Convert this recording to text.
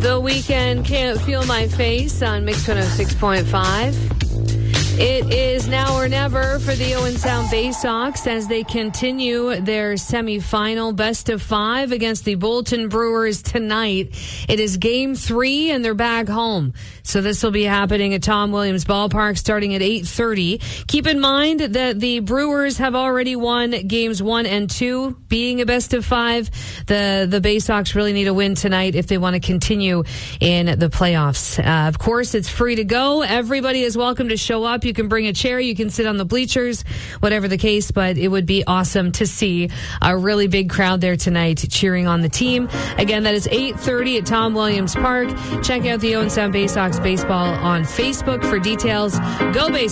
The Weekend, Can't Feel My Face on Mix 106.5. It is now or never for the Owen Sound Bay Sox as they continue their semifinal best of 5 against the Bolton Brewers tonight. It is game 3 and they're back home. So this will be happening at Tom Williams Ballpark starting at 8:30. Keep in mind that the Brewers have already won games 1 and 2, being a best of 5. The Bay Sox really need a win tonight if they want to continue in the playoffs. Of course, it's free to go. Everybody is welcome to show up. You can bring a chair. You can sit on the bleachers, whatever the case, but it would be awesome to see a really big crowd there tonight cheering on the team. Again, that is 8:30 at Tom Williams Park. Check out the Owen Sound Bay Sox baseball on Facebook for details. Go Bay Sox.